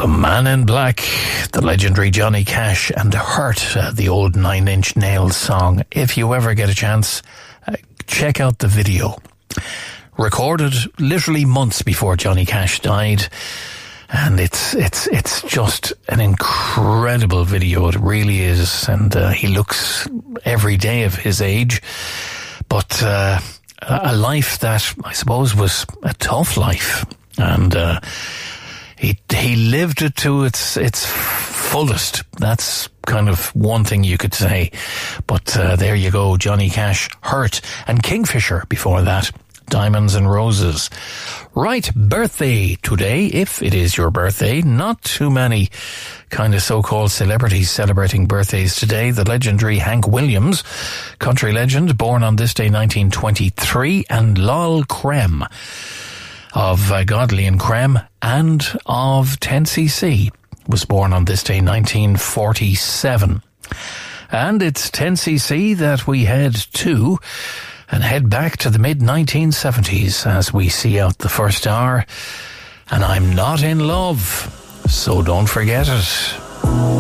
The Man in Black, the legendary Johnny Cash, and Hurt, the old Nine Inch Nails song. If you ever get a chance, check out the video. Recorded literally months before Johnny Cash died, and it's just an incredible video. It really is, and he looks every day of his age, but a life that I suppose was a tough life, and He lived it to its fullest. That's kind of one thing you could say. But there you go, Johnny Cash, Hurt, and Kingfisher before that, Diamonds and Roses. Right, birthday today, if it is your birthday. Not too many kind of so-called celebrities celebrating birthdays today. The legendary Hank Williams, country legend, born on this day 1923, and Lol Creme of Godley and Creme and of 10cc, was born on this day 1947. And it's 10cc that we head to and head back to the mid-1970s as we see out the first hour. And I'm not in love, so don't forget it.